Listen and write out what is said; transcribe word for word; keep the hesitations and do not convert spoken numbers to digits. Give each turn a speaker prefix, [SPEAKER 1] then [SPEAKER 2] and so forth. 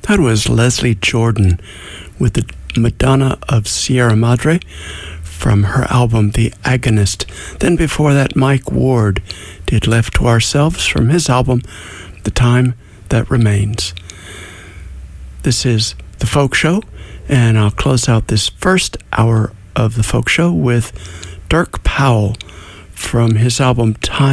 [SPEAKER 1] That was Leslie Jordan with the Madonna of Sierra Madre from her album The Agonist. Then before that, Mike Ward did Left to Ourselves from his album The Time That Remains. This is The Folk Show, and I'll close out this first hour of The Folk Show with Dirk Powell from his album Time